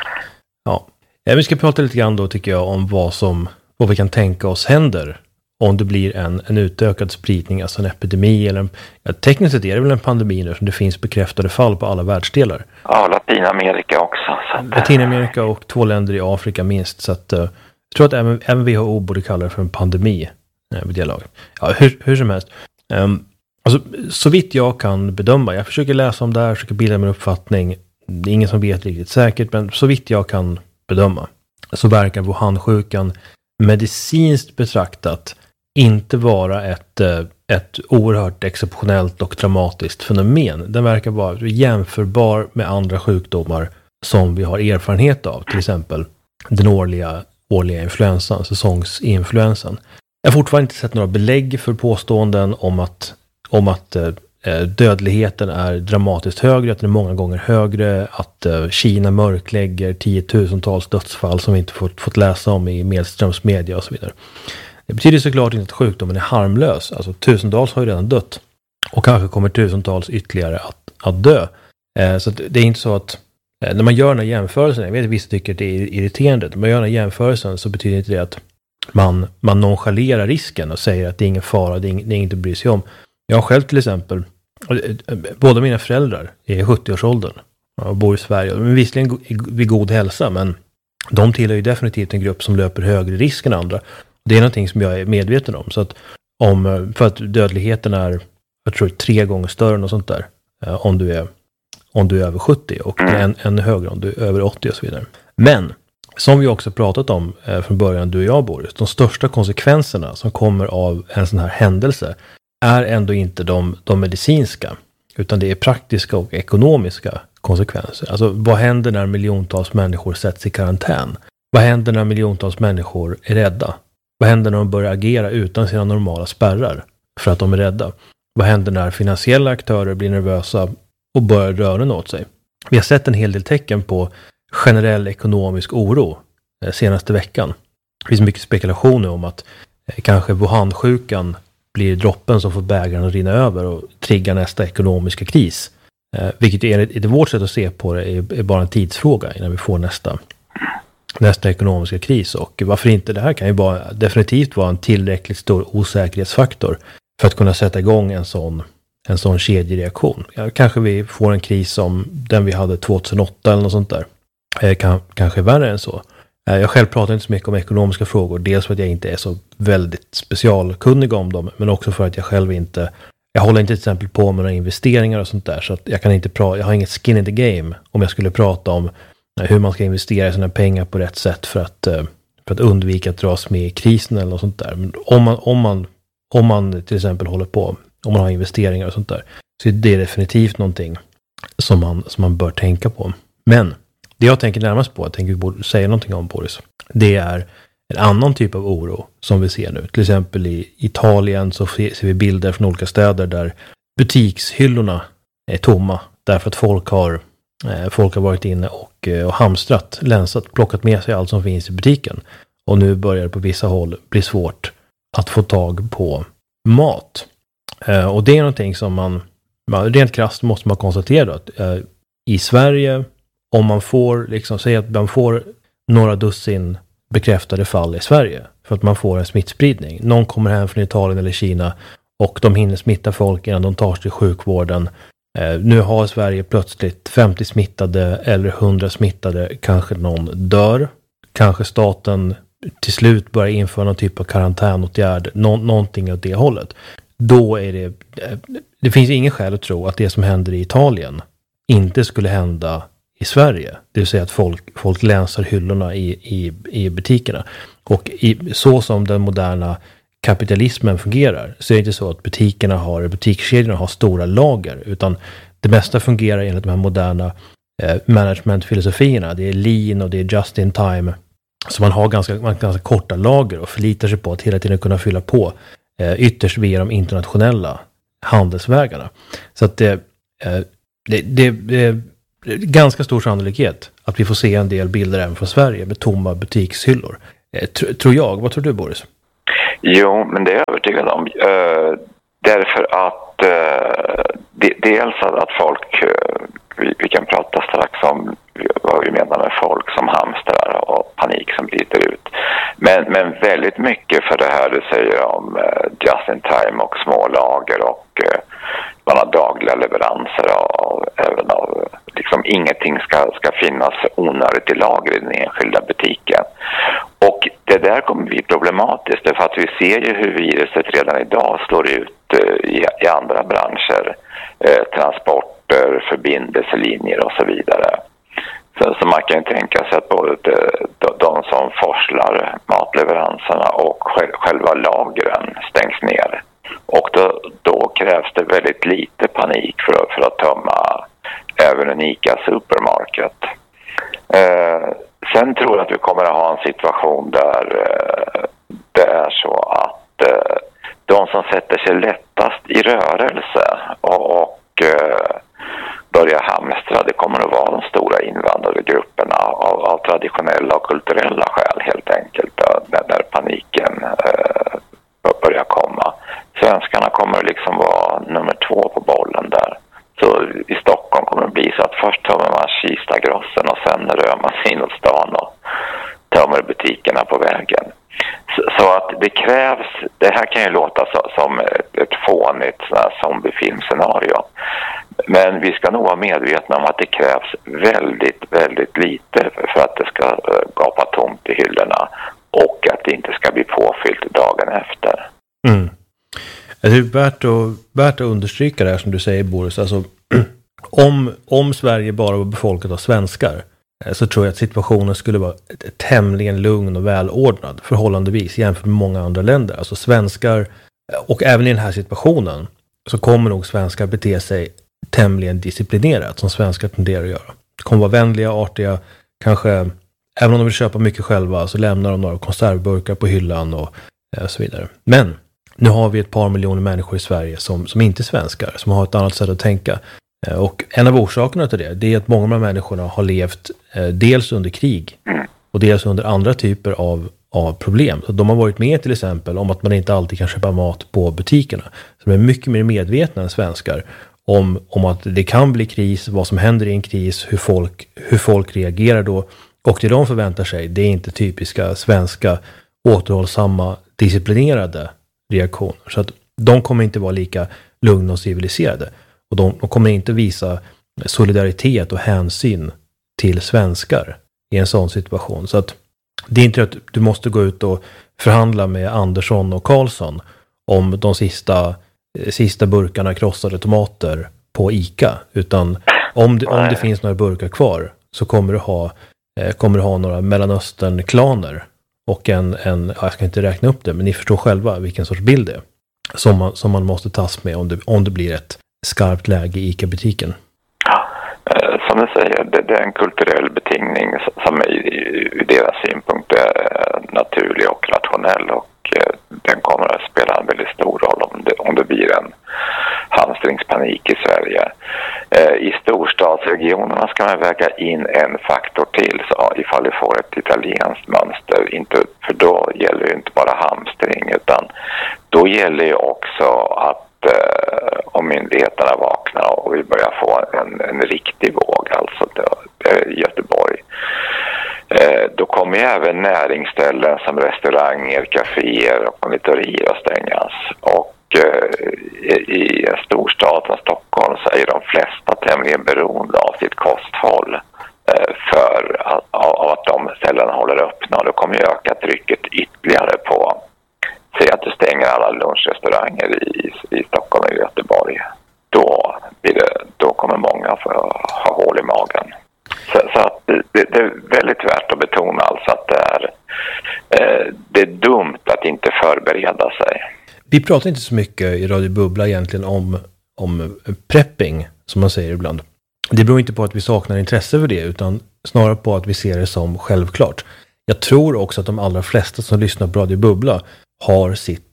Ja, vi ska prata lite grann då, tycker jag, om vad vi kan tänka oss händer om det blir en utökad spridning, alltså en epidemi eller tekniskt sett är det väl en pandemi nu, som det finns bekräftade fall på alla världsdelar. Ja, Latinamerika också. Latinamerika och 2 länder i Afrika minst, så att jag tror att även WHO borde kalla det för en pandemi vid det laget. Ja, hur som helst. Alltså, så vitt jag kan bedöma, jag försöker läsa om det här, försöker bilda min uppfattning. Det är ingen som vet riktigt säkert, men så vitt jag kan bedöma så verkar Wuhan-sjukan medicinskt betraktat inte vara ett oerhört exceptionellt och dramatiskt fenomen. Den verkar vara jämförbar med andra sjukdomar som vi har erfarenhet av, till exempel den årliga influensan, säsongsinfluensan. Jag har fortfarande inte sett några belägg för påståenden om att dödligheten är dramatiskt högre, att den är många gånger högre, att Kina mörklägger 10-tusentals dödsfall som vi inte fått läsa om i medströmsmedia och så vidare. Det betyder såklart inte att sjukdomen är harmlös. Alltså tusentals har ju redan dött och kanske kommer tusentals ytterligare att dö. Så att det är inte så att när man gör den här jämförelsen, jag vet att vissa tycker att det är irriterande, när man gör den här jämförelsen så betyder inte det att man nonchalerar risken och säger att det är ingen fara, det är inget att bry sig om. Jag själv till exempel, båda mina föräldrar är i 70-årsåldern och bor i Sverige. De är visserligen vid god hälsa, men de tillhör ju definitivt en grupp som löper högre risk än andra. Det är någonting som jag är medveten om. Så att för att dödligheten är, jag tror 3 gånger större än något sånt där, om du är över 70 och ännu högre om du är över 80 och så vidare. Men som vi också pratat om från början, du och jag, Boris, de största konsekvenserna som kommer av en sån här händelse är ändå inte de medicinska, utan det är praktiska och ekonomiska konsekvenser. Alltså vad händer när miljontals människor sätts i karantän? Vad händer när miljontals människor är rädda? Vad händer när de börjar agera utan sina normala spärrar för att de är rädda? Vad händer när finansiella aktörer blir nervösa och börjar röra åt sig? Vi har sett en hel del tecken på generell ekonomisk oro senaste veckan. Det finns mycket spekulationer om att kanske Wuhan-sjukan blir droppen som får bägaren att rinna över och triggar nästa ekonomiska kris. Vilket enligt vårt sätt att se på det är bara en tidsfråga innan vi får nästa ekonomiska kris. Och varför inte? Det här kan ju definitivt vara en tillräckligt stor osäkerhetsfaktor för att kunna sätta igång en sån kedjereaktion. Kanske vi får en kris som den vi hade 2008 eller något sånt där. Kanske värre än så. Jag själv pratar inte så mycket om ekonomiska frågor. Dels för att jag inte är så väldigt specialkunnig om dem. Men också för att jag själv jag håller inte till exempel på med några investeringar och sånt där. Så att jag kan inte jag har inget skin in the game om jag skulle prata om hur man ska investera sina pengar på rätt sätt för att undvika att dras med i krisen eller något sånt där. Men om man till exempel håller på, om man har investeringar och sånt där, så är det definitivt någonting som man bör tänka på. Men det jag tänker närmast på, jag tänker vi borde säga någonting om, Boris, det är en annan typ av oro som vi ser nu. Till exempel i Italien så ser vi bilder från olika städer där butikshyllorna är tomma därför att folk har varit inne och hamstrat, länsat, plockat med sig allt som finns i butiken. Och nu börjar det på vissa håll bli svårt att få tag på mat. Och det är någonting som man rent krasst måste man konstatera att i Sverige, om man får säga att man får några dussin bekräftade fall i Sverige för att man får en smittspridning. Någon kommer hem från Italien eller Kina och de hinner smitta folk innan de tar sig till sjukvården. Nu har Sverige plötsligt 50 smittade eller 100 smittade, kanske någon dör. Kanske staten till slut börjar införa någon typ av karantänåtgärd, någonting åt det hållet. Då är det finns ingen skäl att tro att det som händer i Italien inte skulle hända i Sverige. Det vill säga att folk länsar hyllorna i butikerna. Och så som den moderna kapitalismen fungerar så är det inte så att butikskedjorna har stora lager, utan det mesta fungerar enligt de här moderna managementfilosofierna. Det är lean och det är just in time. Så man har ganska korta lager och förlitar sig på att hela tiden kunna fylla på ytterst via de internationella handelsvägarna. Så att det är ganska stor sannolikhet att vi får se en del bilder även från Sverige med tomma butikshyllor. Tror jag. Vad tror du, Boris? Jo, men det är jag övertygad om. Därför att dels att folk, vi kan prata strax om vad vi menar med folk som hamstrar och panik som bryter ut. Men väldigt mycket för det här du säger om just in time och små lager och man har dagliga leveranser även av liksom ingenting ska finnas onödigt i lager i den enskilda butiken. Och det där kommer bli problematiskt därför att vi ser ju hur viruset redan idag slår ut i andra branscher, transporter, förbindelselinjer och så vidare. Så man kan tänka sig att både de som forslar matleveranserna och själva lagren stängs ner. Och då krävs det väldigt lite panik för att tömma även en ICA supermarket. Sen tror jag att vi kommer att ha en situation där det är så att de som sätter sig lättast i rörelse och börjar hamstra, det kommer att vara de stora invandrade grupperna av traditionella och kulturella skäl helt enkelt, när paniken börjar komma. Svenskarna kommer liksom vara nummer 2 på bollen där. Så i Stockholm kommer det bli så att först tömmer man Kistagrossen och sen rör man sig in åt stan och tömmer butikerna på vägen. Så att det krävs, det här kan ju låta som ett fånigt zombiefilmscenario. Men vi ska nog vara medvetna om att det krävs väldigt, väldigt lite för att det ska gapa tomt i hyllorna och att det inte ska bli påfyllt dagen efter. Mm. Det är värt att understryka det här som du säger, Boris. Alltså, om Sverige bara var befolkat av svenskar så tror jag att situationen skulle vara tämligen lugn och välordnad förhållandevis jämfört med många andra länder. Alltså svenskar, och även i den här situationen så kommer nog svenskar bete sig tämligen disciplinerat som svenskar tenderar att göra. De kommer vara vänliga, artiga, kanske även om de vill köpa mycket själva så lämnar de några konservburkar på hyllan och så vidare. Men nu har vi ett par miljoner människor i Sverige som inte är svenskar, som har ett annat sätt att tänka. Och en av orsakerna till det är att många av de människorna har levt dels under krig och dels under andra typer av problem. Så de har varit med till exempel om att man inte alltid kan köpa mat på butikerna. Så de är mycket mer medvetna än svenskar om att det kan bli kris, vad som händer i en kris, hur folk reagerar då. Och det de förväntar sig, det är inte typiska svenska återhållsamma, disciplinerade reaktioner. Så att de kommer inte vara lika lugna och civiliserade. Och de kommer inte visa solidaritet och hänsyn till svenskar i en sån situation. Så att det är inte att du måste gå ut och förhandla med Andersson och Karlsson om de sista burkarna krossade tomater på ICA. Utan om det finns några burkar kvar så kommer du ha några Mellanöstern-klaner och en jag ska inte räkna upp det, men ni förstår själva vilken sorts bild det är som man måste tas med om det blir ett skarpt läge i ICA-butiken. Ja, som du säger, det är en kulturell betingning som ur deras synpunkt är naturlig och rationell, och den kommer att spela en väldigt stor roll om det blir en hamstringspanik i Sverige. I storstadsregionerna ska man väga in en faktor till, så ifall vi får ett italienskt mönster, för då gäller det inte bara hamstring, utan då gäller det också att om myndigheterna vaknar och vi börjar få en riktig våg, alltså i Göteborg, då kommer även näringsställen som restauranger, kaféer och konditorier att stängas. Och i en storstad som Stockholm så är de flesta tämligen beroende av sitt kosthåll för att de ställena håller öppna, och då kommer öka trycket ytterligare på. Säg att du stänger alla lunchrestauranger i Stockholm och Göteborg. Då kommer många få ha hål i magen. Så att det är väldigt värt att betona alltså att det är dumt att inte förbereda sig. Vi pratar inte så mycket i Radio Bubbla egentligen om prepping, som man säger ibland. Det beror inte på att vi saknar intresse för det, utan snarare på att vi ser det som självklart. Jag tror också att de allra flesta som lyssnar på Radio Bubbla har sitt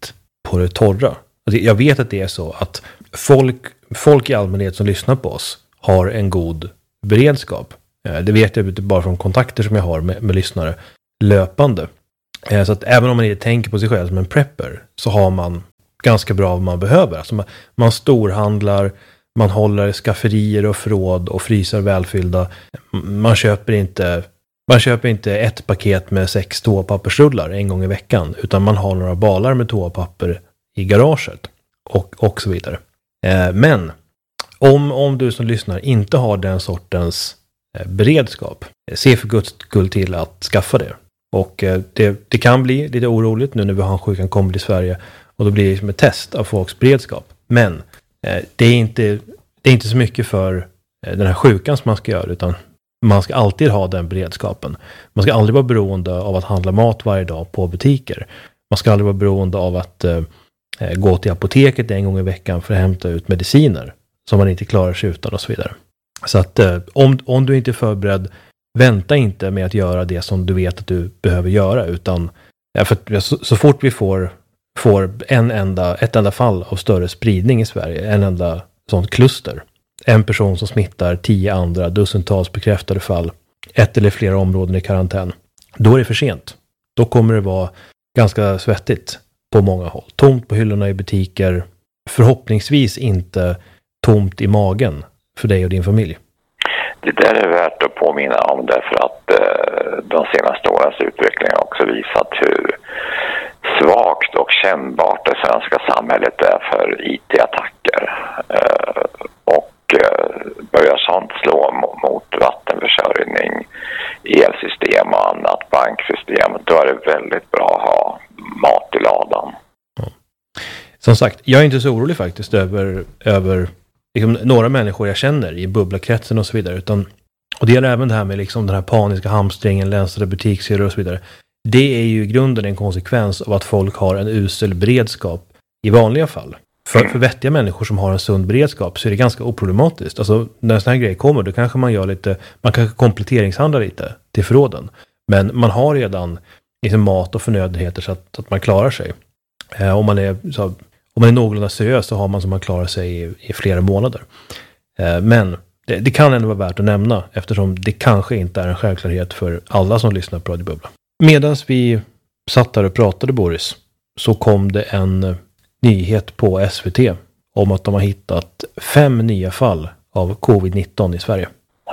på det torra. Alltså, jag vet att det är så att folk i allmänhet som lyssnar på oss har en god beredskap. Det vet jag bara från kontakter som jag har med lyssnare löpande. Så att även om man inte tänker på sig själv som en prepper så har man ganska bra vad man behöver. Alltså man storhandlar, man håller skafferier och förråd och frysar välfyllda. Man köper inte ett paket med 6 toapappersrullar en gång i veckan, utan man har några balar med toapapper i garaget och så vidare. Men om du som lyssnar inte har den sortens beredskap, se för Guds skull till att skaffa det. Och det kan bli lite oroligt nu när vi har en sjukan kommer till Sverige, och då blir det som ett test av folks beredskap. Men det är inte så mycket för den här sjukan som man ska göra, utan man ska alltid ha den beredskapen. Man ska aldrig vara beroende av att handla mat varje dag på butiker. Man ska aldrig vara beroende av att gå till apoteket en gång i veckan för att hämta ut mediciner som man inte klarar sig utan och så vidare. Så att om du inte är förberedd, vänta inte med att göra det som du vet att du behöver göra, utan för så fort vi får ett enda fall av större spridning i Sverige, en enda sånt kluster, en person som smittar 10 andra, dussintals bekräftade fall, ett eller flera områden i karantän, då är det för sent. Då kommer det vara ganska svettigt på många håll. Tomt på hyllorna i butiker, förhoppningsvis inte tomt i magen för dig och din familj. Det där är värt att påminna om, därför att de senaste årens utveckling har också visat hur svagt och kännbart det svenska samhället är för IT-attacker. Börjar sånt slå mot vattenförsörjning, elsystem och annat, banksystem, då är det väldigt bra att ha mat i ladan. Ja. Som sagt, jag är inte så orolig faktiskt över liksom, några människor jag känner i bubblakretsen och så vidare, och det gäller även det här med liksom, den här paniska hamstringen, länsade butikskedjor och så vidare. Det är ju i grunden en konsekvens av att folk har en usel beredskap i vanliga fall. För vettiga människor som har en sund beredskap så är det ganska oproblematiskt. Alltså när en sån här grej kommer, då kanske man kanske kompletteringshandlar lite till förråden. Men man har redan liksom mat och förnödenheter så att man klarar sig. Om man är någorlunda seriös så har man som man klarar sig i flera månader. Men det kan ändå vara värt att nämna, eftersom det kanske inte är en självklarhet för alla som lyssnar på Radio Bubbla. Medan vi satt där och pratade, Boris, så kom det en nyhet på SVT om att de har hittat 5 nya fall av covid-19 i Sverige.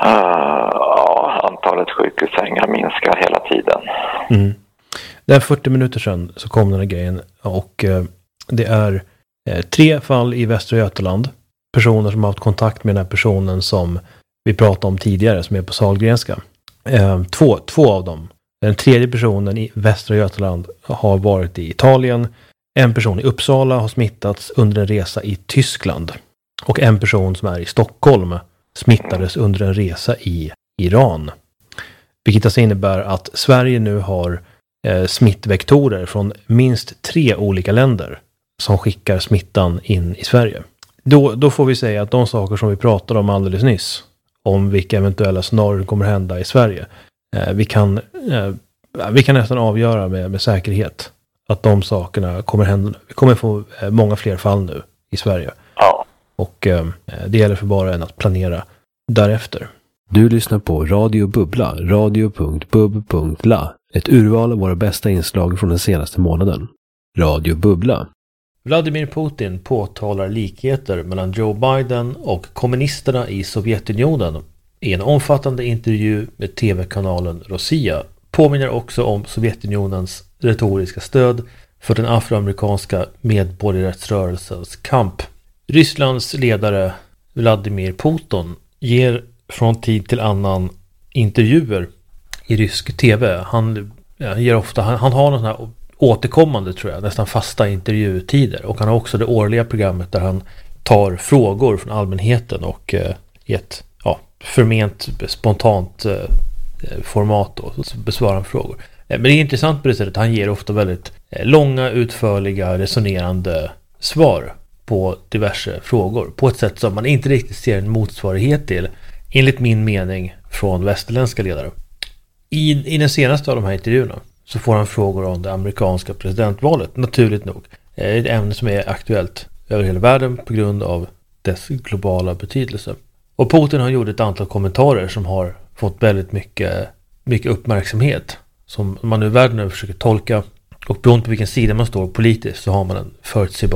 Ja, antalet sjukhussängar minskar hela tiden. Mm. Det är 40 minuter sedan så kom den här grejen, och det är 3 fall i Västra Götaland. Personer som har haft kontakt med den här personen som vi pratade om tidigare, som är på Sahlgrenska. Två av dem. Den tredje personen i Västra Götaland har varit i Italien. En person i Uppsala har smittats under en resa i Tyskland. Och en person som är i Stockholm smittades under en resa i Iran. Vilket alltså innebär att Sverige nu har smittvektorer från minst 3 olika länder som skickar smittan in i Sverige. Då får vi säga att de saker som vi pratade om alldeles nyss, om vilka eventuella scenarier kommer hända i Sverige, vi kan nästan avgöra med säkerhet att de sakerna kommer hända. Vi kommer få många fler fall nu i Sverige. Ja. Och det gäller för bara en att planera därefter. Du lyssnar på Radio Bubbla, radio.bub.la. Ett urval av våra bästa inslag från den senaste månaden. Radio Bubbla. Vladimir Putin påtalar likheter mellan Joe Biden och kommunisterna i Sovjetunionen. I en omfattande intervju med tv-kanalen Rosia påminner också om Sovjetunionens retoriska stöd för den afroamerikanska medborgarrättsrörelsens kamp. Rysslands ledare Vladimir Putin ger från tid till annan intervjuer i rysk tv. Han har någon här återkommande, tror jag, nästan fasta intervjutider, och han har också det årliga programmet där han tar frågor från allmänheten och i ett förment spontant format då, så besvarar han frågor. Men det är intressant på det sättet, han ger ofta väldigt långa, utförliga, resonerande svar på diverse frågor på ett sätt som man inte riktigt ser en motsvarighet till, enligt min mening, från västerländska ledare. I den senaste av de här intervjuerna så får han frågor om det amerikanska presidentvalet, naturligt nog. ett ämne som är aktuellt över hela världen på grund av dess globala betydelse. Och Putin har gjort ett antal kommentarer som har fått väldigt mycket uppmärksamhet som man nu i världen försöker tolka, och beroende på vilken sida man står politiskt så har man en förutsägbar